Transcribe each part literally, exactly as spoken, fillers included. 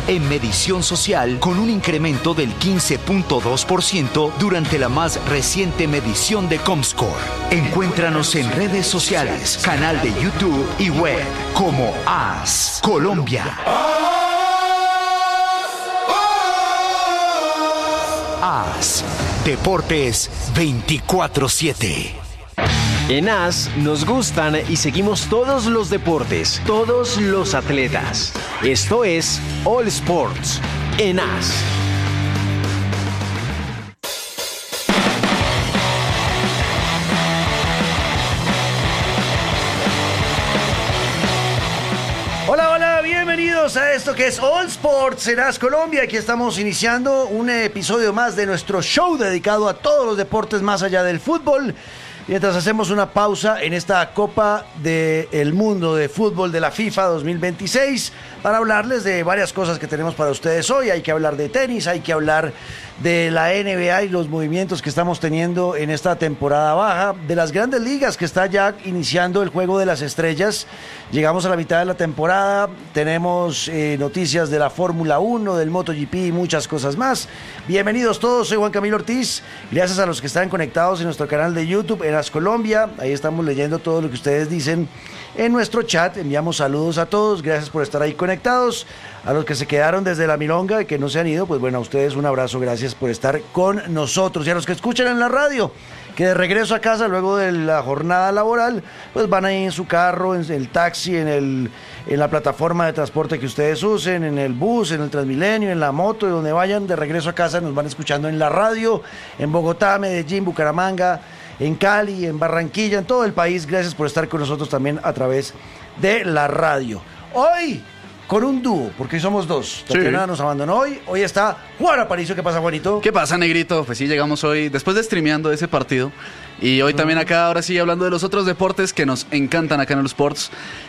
en medición social con un incremento del quince punto dos por ciento durante la más reciente medición de Comscore. Encuéntranos en redes sociales, canal de YouTube y web como A S Colombia. A S Deportes veinticuatro siete. En A S nos gustan y seguimos todos los deportes, todos los atletas. Esto es All Sports en A S. Hola, hola, bienvenidos a esto que es All Sports en A S Colombia. Aquí estamos iniciando un episodio más de nuestro show dedicado a todos los deportes más allá del fútbol. Mientras hacemos una pausa en esta Copa del Mundo de Fútbol de la FIFA dos mil veintiséis para hablarles de varias cosas que tenemos para ustedes hoy. Hay que hablar de tenis, hay que hablar de la N B A y los movimientos que estamos teniendo en esta temporada baja, de las grandes ligas que está ya iniciando el juego de las estrellas. Llegamos a la mitad de la temporada, tenemos eh, noticias de la Fórmula uno, del MotoGP y muchas cosas más. Bienvenidos todos, soy Juan Camilo Ortiz. Gracias a los que están conectados en nuestro canal de YouTube, en A S Colombia. Ahí estamos leyendo todo lo que ustedes dicen en nuestro chat. Enviamos saludos a todos, gracias por estar ahí conectados. A los que se quedaron desde la milonga y que no se han ido, pues bueno, a ustedes un abrazo, gracias por estar con nosotros. Y a los que escuchan en la radio, que de regreso a casa luego de la jornada laboral, pues van ahí en su carro, en el taxi, en, el, en la plataforma de transporte que ustedes usen, en el bus, en el Transmilenio, en la moto, de donde vayan, de regreso a casa nos van escuchando en la radio, en Bogotá, Medellín, Bucaramanga, en Cali, en Barranquilla, en todo el país. Gracias por estar con nosotros también a través de la radio. Hoy con un dúo, porque hoy somos dos. Tatiana sí. Nos abandonó hoy. Hoy está Juan Aparicio. ¿Qué pasa, Juanito? ¿Qué pasa, Negrito? Pues sí, llegamos hoy, después de streameando ese partido. Y hoy uh-huh. también acá, ahora sí, hablando de los otros deportes que nos encantan acá en el Sports.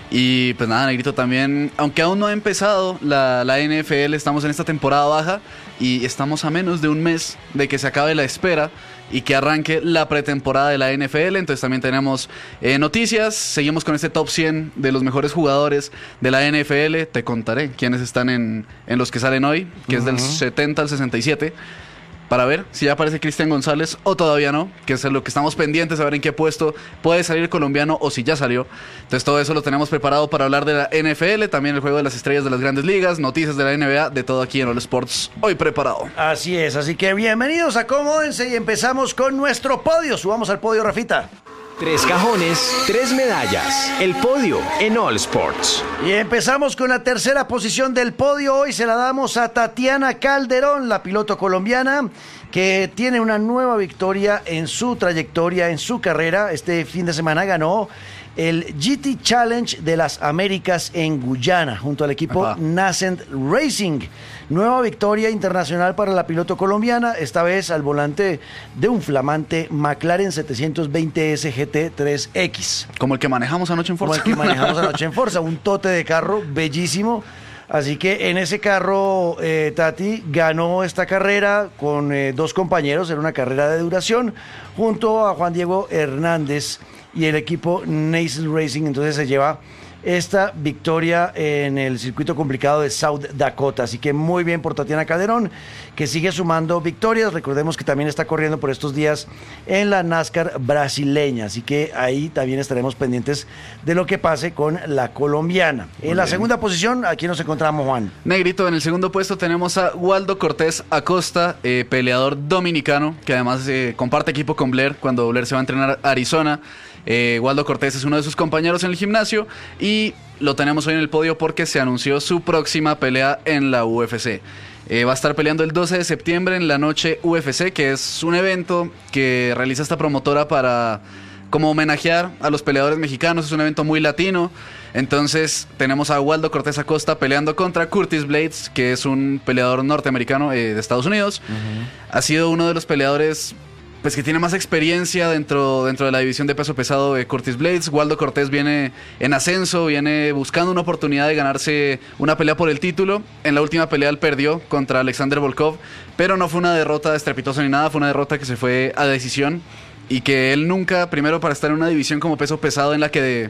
Y pues nada, Negrito, también, aunque aún no ha empezado la, la N F L, estamos en esta temporada baja y estamos a menos de un mes de que se acabe la espera y que arranque la pretemporada de la N F L. Entonces también tenemos eh, noticias. Seguimos con este top cien de los mejores jugadores de la N F L. Te contaré quiénes están en, en los que salen hoy, que uh-huh. es del setenta al sesenta y siete, para ver si ya aparece Cristian González o todavía no, que es lo que estamos pendientes, a ver en qué puesto puede salir el colombiano o si ya salió. Entonces todo eso lo tenemos preparado para hablar de la N F L, también el juego de las estrellas de las grandes ligas, noticias de la N B A, de todo aquí en All Sports, hoy preparado. Así es, así que bienvenidos, acomódense y empezamos con nuestro podio. Subamos al podio, Rafita. Tres cajones, tres medallas. El podio en All Sports. Y empezamos con la tercera posición del podio. Hoy se la damos a Tatiana Calderón, la piloto colombiana, que tiene una nueva victoria en su trayectoria, en su carrera. Este fin de semana ganó el G T Challenge de las Américas en Guyana, junto al equipo Ajá. Nascent Racing. Nueva victoria internacional para la piloto colombiana, esta vez al volante de un flamante McLaren setecientos veinte S G T tres X. Como el que manejamos anoche en Forza. Como el que manejamos anoche en Forza, un tote de carro bellísimo. Así que en ese carro, eh, Tati ganó esta carrera con eh, dos compañeros, era una carrera de duración, junto a Juan Diego Hernández y el equipo Nascent Racing. Entonces se lleva esta victoria en el circuito complicado de South Dakota. Así que muy bien por Tatiana Calderón, que sigue sumando victorias. Recordemos que también está corriendo por estos días en la NASCAR brasileña. Así que ahí también estaremos pendientes de lo que pase con la colombiana. Muy en la bien. Segunda posición, aquí nos encontramos, Juan. Negrito, en el segundo puesto tenemos a Waldo Cortés Acosta, eh, peleador dominicano, que además eh, comparte equipo con Blair cuando Blair se va a entrenar a Arizona. Eh, Waldo Cortés es uno de sus compañeros en el gimnasio y lo tenemos hoy en el podio porque se anunció su próxima pelea en la U F C. Eh, va a estar peleando el doce de septiembre en la Noche U F C, que es un evento que realiza esta promotora para como homenajear a los peleadores mexicanos. Es un evento muy latino. Entonces tenemos a Waldo Cortés Acosta peleando contra Curtis Blades, que es un peleador norteamericano eh, de Estados Unidos. Uh-huh. Ha sido uno de los peleadores pues que tiene más experiencia dentro, dentro de la división de peso pesado de Curtis Blades. Waldo Cortés viene en ascenso, viene buscando una oportunidad de ganarse una pelea por el título. En la última pelea él perdió contra Alexander Volkov, pero no fue una derrota estrepitosa ni nada, fue una derrota que se fue a decisión y que él nunca, primero para estar en una división como peso pesado en la que de,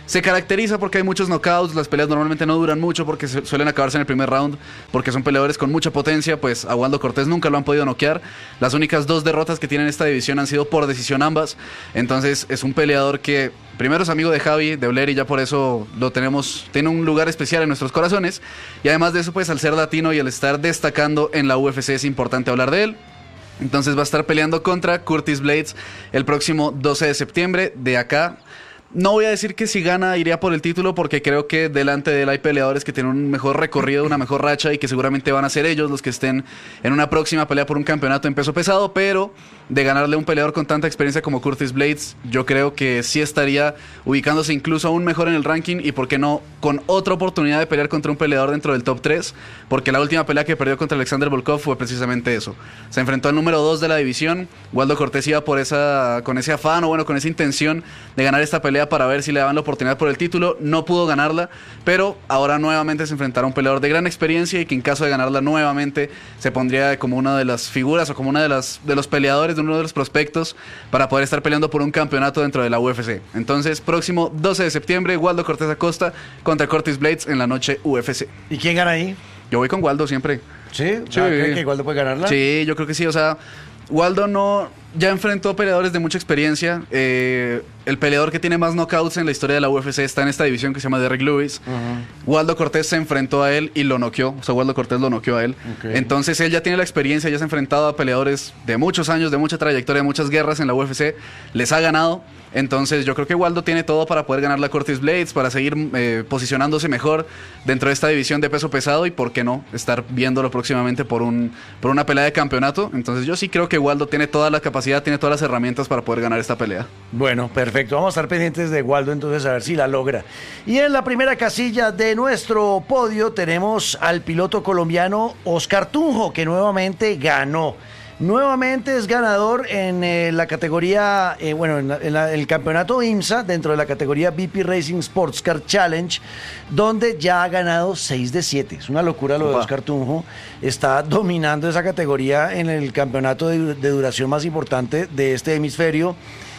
se caracteriza porque hay muchos knockouts, las peleas normalmente no duran mucho porque se, suelen acabarse en el primer round, porque son peleadores con mucha potencia, pues a Waldo Cortés nunca lo han podido noquear. Las únicas dos derrotas que tiene en esta división han sido por decisión ambas, entonces es un peleador que primero es amigo de Javi, de Blair, y ya por eso lo tenemos, tiene un lugar especial en nuestros corazones, y además de eso, pues al ser latino y al estar destacando en la U F C es importante hablar de él. Entonces va a estar peleando contra Curtis Blades el próximo doce de septiembre de acá. No voy a decir que si gana iría por el título porque creo que delante de él hay peleadores que tienen un mejor recorrido, una mejor racha y que seguramente van a ser ellos los que estén en una próxima pelea por un campeonato en peso pesado, pero de ganarle a un peleador con tanta experiencia como Curtis Blades, yo creo que sí estaría ubicándose incluso aún mejor en el ranking y por qué no con otra oportunidad de pelear contra un peleador dentro del top tres, porque la última pelea que perdió contra Alexander Volkov fue precisamente eso. Se enfrentó al número dos de la división, Waldo Cortés iba por esa, con ese afán o bueno, con esa intención de ganar esta pelea para ver si le daban la oportunidad por el título, no pudo ganarla, pero ahora nuevamente se enfrentará a un peleador de gran experiencia y que en caso de ganarla nuevamente se pondría como una de las figuras o como una de las de los peleadores, de uno de los prospectos para poder estar peleando por un campeonato dentro de la U F C. Entonces, próximo doce de septiembre, Waldo Cortés Acosta contra Curtis Blades en la noche U F C. ¿Y quién gana ahí? Yo voy con Waldo siempre. ¿Sí? Sí. Ah, ¿cree que Waldo puede ganarla? Sí, yo creo que sí, o sea, Waldo no ya enfrentó peleadores de mucha experiencia. Eh, el peleador que tiene más knockouts en la historia de la U F C está en esta división que se llama Derrick Lewis. Uh-huh. Waldo Cortés se enfrentó a él y lo noqueó. O sea, Waldo Cortés lo noqueó a él. Okay. Entonces él ya tiene la experiencia, ya se ha enfrentado a peleadores de muchos años, de mucha trayectoria, de muchas guerras en la U F C. Les ha ganado. Entonces yo creo que Waldo tiene todo para poder ganarle a Curtis Blades, para seguir eh, posicionándose mejor dentro de esta división de peso pesado y por qué no estar viéndolo próximamente por, un, por una pelea de campeonato. Entonces yo sí creo que Waldo tiene toda la capacidad, tiene todas las herramientas para poder ganar esta pelea. Bueno, perfecto. Vamos a estar pendientes de Waldo entonces a ver si la logra. Y en la primera casilla de nuestro podio tenemos al piloto colombiano Oscar Tunjo, que nuevamente ganó. Nuevamente es ganador en eh, la categoría, eh, bueno, en, la, en la, el campeonato IMSA, dentro de la categoría V P Racing Sports Car Challenge, donde ya ha ganado seis de siete. Es una locura lo Opa. de Oscar Tunjo. Está dominando esa categoría en el campeonato de, de duración más importante de este hemisferio.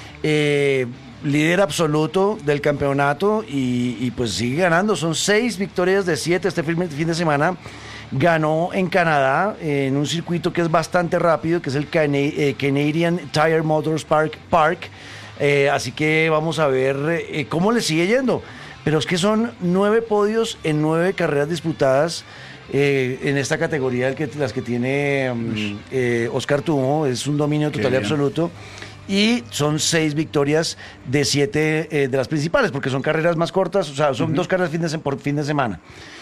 Eh, líder absoluto del campeonato y, y pues sigue ganando. Son seis victorias de siete este fin, fin de semana. Ganó en Canadá, eh, en un circuito que es bastante rápido, que es el Cana- eh, Canadian Tire Motors Park. Park. Eh, así que vamos a ver eh, cómo le sigue yendo. Pero es que son nueve podios en nueve carreras disputadas eh, en esta categoría, el que, las que tiene um, eh, Oscar Tunjo. Es un dominio total y absoluto. Y son seis victorias de siete eh, de las principales, porque son carreras más cortas, o sea, son uh-huh. dos carreras fin de se- por fin de semana.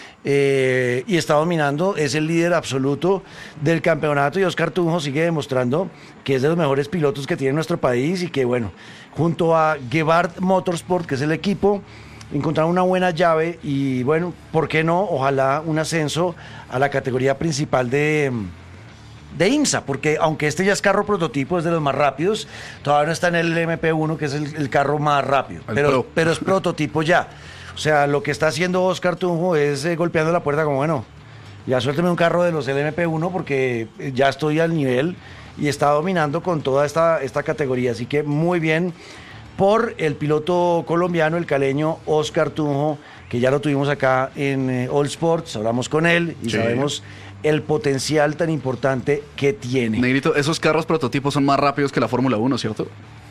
Eh, y está dominando, es el líder absoluto del campeonato y Oscar Tunjo sigue demostrando que es de los mejores pilotos que tiene nuestro país y que bueno, junto a Guevard Motorsport, que es el equipo, encontraron una buena llave y bueno, ¿por qué no? Ojalá un ascenso a la categoría principal de... de IMSA, porque aunque este ya es carro prototipo, es de los más rápidos, todavía no está en el M P uno, que es el, el carro más rápido, pero, pero es prototipo ya. O sea, lo que está haciendo Oscar Tunjo es eh, golpeando la puerta como, bueno, ya suélteme un carro de los L M P uno porque ya estoy al nivel y está dominando con toda esta, esta categoría. Así que muy bien por el piloto colombiano, el caleño Oscar Tunjo, que ya lo tuvimos acá en eh, All Sports, hablamos con él y sí. sabemos el potencial tan importante que tiene. Negrito, esos carros prototipos son más rápidos que la Fórmula uno, ¿cierto?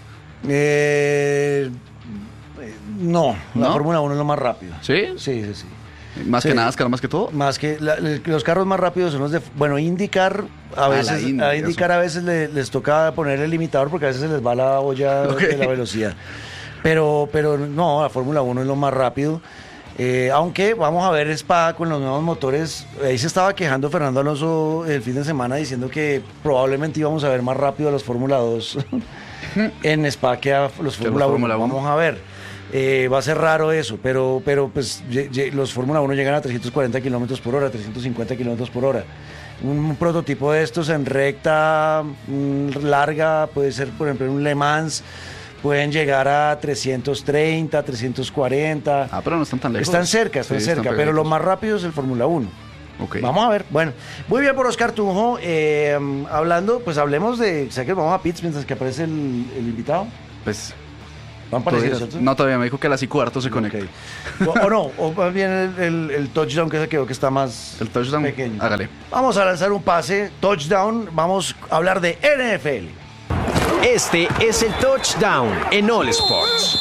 Eh... No, ¿No? la Fórmula uno es lo más rápido. ¿Sí? Sí, sí, sí. Más sí. que NASCAR, más que todo. Más que la, los carros más rápidos son los de, bueno, IndyCar a Ah, veces, Indy, a IndyCar eso. a veces le, les toca poner el limitador porque a veces se les va la olla Okay. de la velocidad. Pero, pero no, la Fórmula uno es lo más rápido. Eh, aunque vamos a ver Spa con los nuevos motores. Ahí se estaba quejando Fernando Alonso el fin de semana diciendo que probablemente íbamos a ver más rápido a los Fórmula dos en Spa que a los Fórmula uno. Vamos a ver. Eh, va a ser raro eso, pero, pero pues ye, ye, los Fórmula uno llegan a trescientos cuarenta kilómetros por hora, trescientos cincuenta kilómetros por hora. Un, un prototipo de estos en recta mm, larga, puede ser por ejemplo en un Le Mans, pueden llegar a trescientos treinta, trescientos cuarenta. Ah, pero no están tan lejos. Están cerca, están sí, cerca, están pero lo más rápido es el Fórmula uno. Okay. Vamos a ver. Bueno, muy bien por Oscar Tunjo. Eh, hablando, pues hablemos de. ¿Sabes que vamos a pits mientras que aparece el, el invitado? Pues. ¿No han parecido, ¿Todavía? cierto? No, todavía me dijo que a las y cuarto se conecta. Okay. O, o no, o más bien el, el, el touchdown que se quedó que está más El touchdown, pequeño. hágale. Vamos a lanzar un pase, touchdown, vamos a hablar de N F L. Este es el touchdown en All Sports.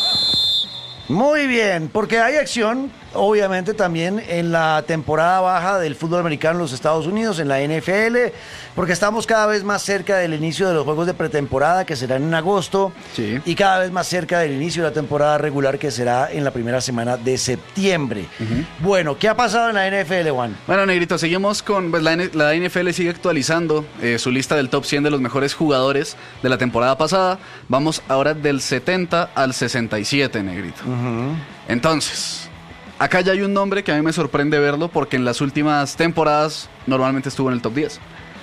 Muy bien, porque hay acción, obviamente, también en la temporada baja del fútbol americano en los Estados Unidos, en la N F L, porque estamos cada vez más cerca del inicio de los juegos de pretemporada, que serán en agosto, Sí. y cada vez más cerca del inicio de la temporada regular, que será en la primera semana de septiembre. Uh-huh. Bueno, ¿qué ha pasado en la N F L, Juan? Bueno, Negrito, seguimos con... Pues, la, N- la N F L sigue actualizando eh, su lista del top cien de los mejores jugadores de la temporada pasada. Vamos ahora del setenta al sesenta y siete, Negrito. Uh-huh. Entonces, acá ya hay un nombre que a mí me sorprende verlo porque en las últimas temporadas normalmente estuvo en el top diez.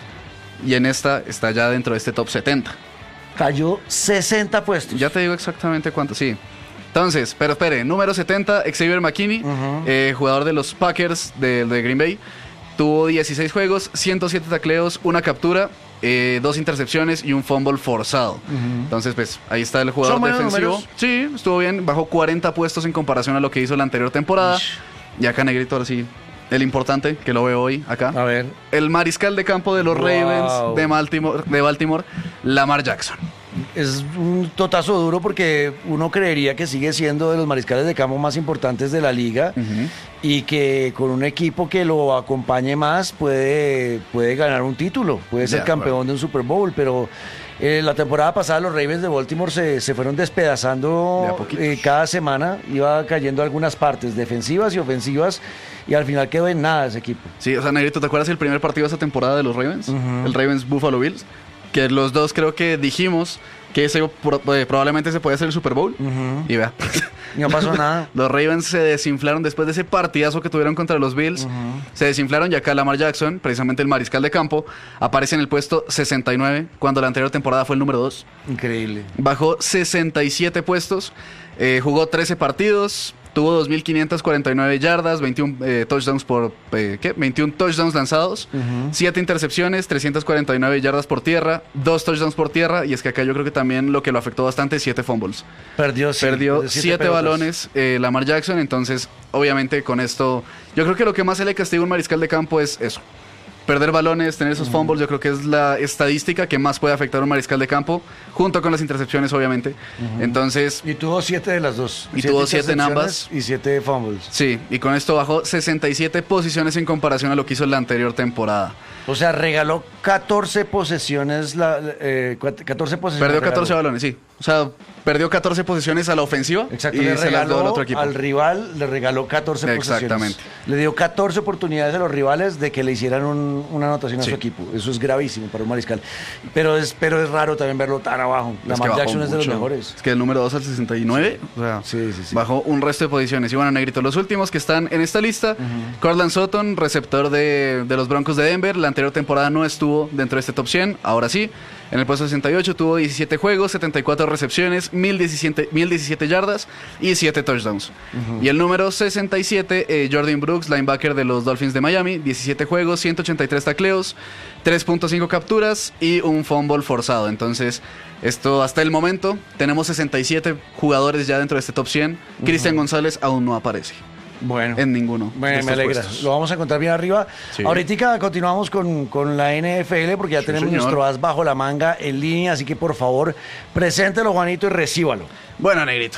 Y en esta está ya dentro de este top setenta. Cayó sesenta puestos. Ya te digo exactamente cuánto, sí. Entonces, pero espere, número setenta, Xavier McKinney, uh-huh. eh, jugador de los Packers de, de Green Bay. Tuvo dieciséis juegos, ciento siete tacleos, una captura, eh, dos intercepciones y un fumble forzado. Uh-huh. Entonces, pues, ahí está el jugador defensivo. Números. Sí, estuvo bien, bajó cuarenta puestos en comparación a lo que hizo la anterior temporada. Ish. Y acá, Negrito, ahora sí, el importante, que lo veo hoy acá. A ver. El mariscal de campo de los wow. Ravens de Baltimore, de Baltimore, Lamar Jackson. Es un totazo duro porque uno creería que sigue siendo de los mariscales de campo más importantes de la liga uh-huh. y que con un equipo que lo acompañe más puede, puede ganar un título, puede ser yeah, campeón bueno. de un Super Bowl, pero eh, la temporada pasada los Ravens de Baltimore se, se fueron despedazando eh, cada semana, iba cayendo algunas partes defensivas y ofensivas y al final quedó en nada ese equipo. Sí, o sea, Negrito, ¿te acuerdas el primer partido de esa temporada de los Ravens? Uh-huh. El Ravens Buffalo Bills. Que los dos creo que dijimos que ese pro, eh, probablemente se podía hacer el Super Bowl. Uh-huh. Y vea. No pasó nada. Los Ravens se desinflaron después de ese partidazo que tuvieron contra los Bills. Uh-huh. Se desinflaron y acá Lamar Jackson, precisamente el mariscal de campo, aparece en el puesto sesenta y nueve, cuando la anterior temporada fue el número dos. Increíble. Bajó sesenta y siete puestos, eh, jugó trece partidos. Tuvo dos mil quinientas cuarenta y nueve yardas, veintiún eh, touchdowns por eh, ¿qué? veintiún touchdowns lanzados, uh-huh. siete intercepciones, trescientas cuarenta y nueve yardas por tierra, dos touchdowns por tierra, y es que acá yo creo que también lo que lo afectó bastante, siete fumbles. Perdió, sí, Perdió siete, siete balones eh, Lamar Jackson, entonces obviamente con esto, yo creo que lo que más se le castiga a un mariscal de campo es eso. Perder balones, tener esos fumbles, yo creo que es la estadística que más puede afectar a un mariscal de campo, junto con las intercepciones, obviamente. Uh-huh. Entonces... Y tuvo siete de las dos. Y tuvo siete en ambas. Y siete fumbles. Sí, y con esto bajó sesenta y siete posiciones en comparación a lo que hizo la anterior temporada. O sea, regaló catorce posesiones, la, eh, catorce posesiones. Perdió catorce regaló. balones, sí. O sea, perdió catorce posiciones a la ofensiva. Exacto, y le se las dio al otro regaló equipo. al rival, le regaló catorce posesiones. Exactamente. Le dio catorce oportunidades a los rivales de que le hicieran un, una anotación sí. a su equipo. Eso es gravísimo para un mariscal. Pero es, pero es raro también verlo tan abajo. Lamar Jackson es de los mejores. Es que el número dos al sesenta y nueve, o sea, sí, sí, sí. bajó un resto de posiciones. Y bueno, Negrito, los últimos que están en esta lista, uh-huh. Courtland Sutton, receptor de, de los Broncos de Denver. La anterior temporada no estuvo dentro de este top cien, ahora sí. En el puesto sesenta y ocho tuvo diecisiete juegos, setenta y cuatro recepciones, mil diecisiete yardas y siete touchdowns. Uh-huh. Y el número sesenta y siete, eh, Jordan Brooks, linebacker de los Dolphins de Miami, diecisiete juegos, ciento ochenta y tres tacleos, tres punto cinco capturas y un fumble forzado. Entonces, esto hasta el momento, tenemos sesenta y siete jugadores ya dentro de este top cien. Uh-huh. Cristian González aún no aparece. Bueno, en ninguno. Me, me alegra. Puestos. Lo vamos a encontrar bien arriba. Sí. Ahorita continuamos con, con la N F L porque ya sí, tenemos señor. nuestro as bajo la manga en línea, así que por favor, preséntelo, Juanito, y recíbalo. Bueno, Negrito.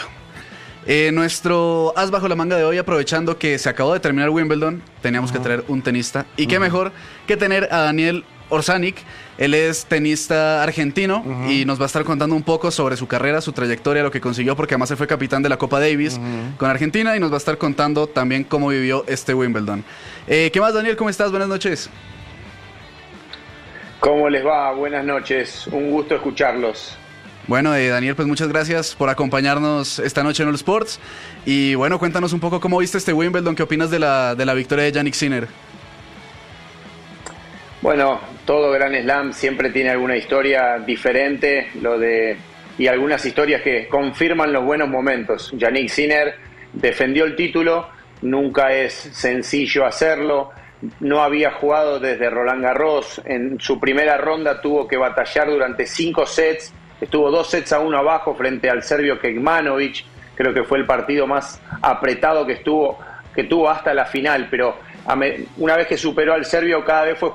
Eh, nuestro as bajo la manga de hoy, aprovechando que se acabó de terminar Wimbledon, teníamos uh-huh. que traer un tenista. Y uh-huh. qué mejor que tener a Daniel Orsanic. Él es tenista argentino uh-huh. y nos va a estar contando un poco sobre su carrera, su trayectoria, lo que consiguió, porque además él fue capitán de la Copa Davis uh-huh. con Argentina, y nos va a estar contando también cómo vivió este Wimbledon. Eh, ¿Qué más, Daniel? ¿Cómo estás? Buenas noches. ¿Cómo les va? Buenas noches. Un gusto escucharlos. Bueno, eh, Daniel, pues muchas gracias por acompañarnos esta noche en All Sports. Y bueno, cuéntanos un poco cómo viste este Wimbledon, ¿qué opinas de la, de la victoria de Jannik Sinner? Bueno, todo Gran Slam siempre tiene alguna historia diferente, lo de y algunas historias que confirman los buenos momentos. Jannik Sinner defendió el título, nunca es sencillo hacerlo, no había jugado desde Roland Garros, en su primera ronda tuvo que batallar durante cinco sets estuvo dos sets a uno abajo frente al serbio Kekmanovic. Creo que fue el partido más apretado que estuvo, que tuvo hasta la final, pero una vez que superó al serbio cada vez fue